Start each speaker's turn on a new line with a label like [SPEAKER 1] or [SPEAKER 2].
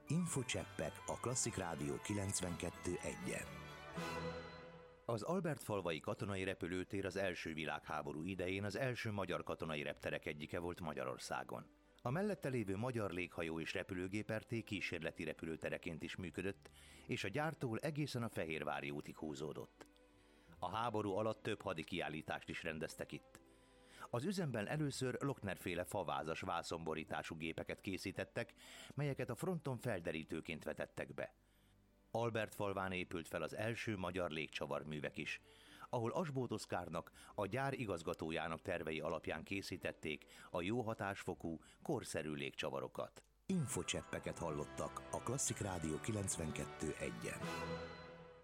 [SPEAKER 1] Infocseppek a Klasszik Rádió 92.1-en. Az Albertfalvai katonai repülőtér az első világháború idején az első magyar katonai repterek egyike volt Magyarországon. A mellette lévő Magyar Léghajó és Repülőgép-RT kísérleti repülőtereként is működött, és a gyártól egészen a Fehérvári útig húzódott. A háború alatt több hadikiállítást is rendeztek itt. Az üzemben először Lochner-féle favázas vászonborítású gépeket készítettek, melyeket a fronton felderítőként vetettek be. Albertfalván épült fel az első magyar légcsavarművek is, ahol Asbóth Oszkárnak, a gyár igazgatójának tervei alapján készítették a jó hatásfokú, korszerű légcsavarokat. Infocseppeket hallottak a Klasszik Rádió 92.1-en.